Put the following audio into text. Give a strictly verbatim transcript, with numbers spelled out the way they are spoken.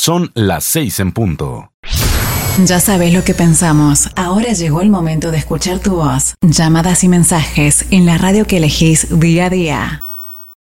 Son las seis en punto. Ya sabes lo que pensamos. Ahora llegó el momento de escuchar tu voz. Llamadas y mensajes en la radio que elegís día a día.